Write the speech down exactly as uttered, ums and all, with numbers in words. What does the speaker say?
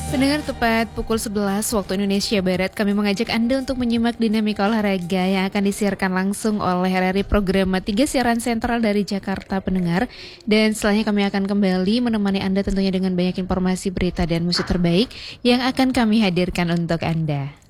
Pendengar, tepat pukul sebelas waktu Indonesia Barat, kami mengajak Anda untuk menyimak dinamika olahraga yang akan disiarkan langsung oleh R R I Program tiga Siaran Sentral dari Jakarta, pendengar. Dan setelahnya kami akan kembali menemani Anda tentunya dengan banyak informasi, berita, dan musik terbaik yang akan kami hadirkan untuk Anda.